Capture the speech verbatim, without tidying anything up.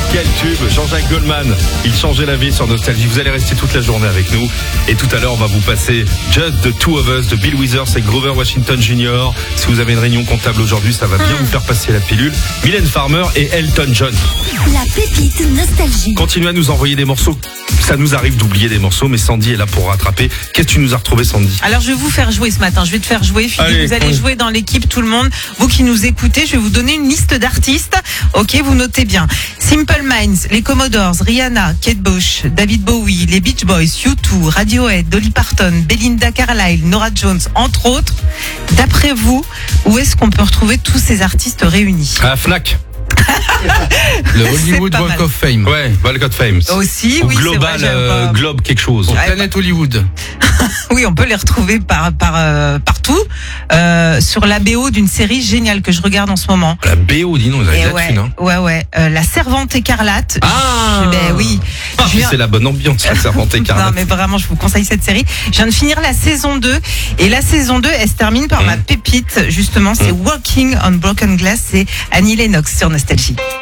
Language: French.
Quel tube, Jean-Jacques Goldman. Il changeait la vie sur Nostalgie. Vous allez rester toute la journée avec nous. Et tout à l'heure, on va vous passer Just the Two of Us de Bill Withers et Grover Washington junior Si vous avez une réunion comptable aujourd'hui, ça va bien vous faire passer la pilule. Mylène Farmer et Elton John. La pépite Nostalgie. Continuez à nous envoyer des morceaux. Ça nous arrive d'oublier des morceaux, mais Sandy est là pour rattraper. Qu'est-ce que tu nous as retrouvé, Sandy? Alors, je vais vous faire jouer ce matin. Je vais te faire jouer, Philippe. Allez, vous allez oui. jouer dans l'équipe, tout le monde. Vous qui nous écoutez, je vais vous donner une liste d'artistes. Ok, vous notez bien. Simple Minds, les Commodores, Rihanna, Kate Bush, David Bowie, les Beach Boys, U deux, Radiohead, Dolly Parton, Belinda Carlisle, Norah Jones, entre autres. D'après vous, où est-ce qu'on peut retrouver tous ces artistes réunis? À Fnac. Le Hollywood pas Walk mal. of Fame. Ouais, Walk of Fame. Aussi, Ou oui, c'est Global, vrai, j'aime euh, pas. Globe quelque chose. Bon, Planète Hollywood. Oui, on peut les retrouver par, par, euh, partout, euh, sur la B O d'une série géniale que je regarde en ce moment. La B O, dis nous, vous avez Et de la ouais, thune, hein. ouais, ouais, euh, La Servante écarlate. Ah Je- Ben oui. Ah, Je puis viens- c'est la bonne ambiance, la Servante Non, écarlate. mais vraiment, je vous conseille cette série. Je viens de finir la saison deux. Et la saison deux, elle se termine par Mmh. ma pépite, justement. C'est Walking on Broken Glass. C'est Annie Lennox sur Nostalgie.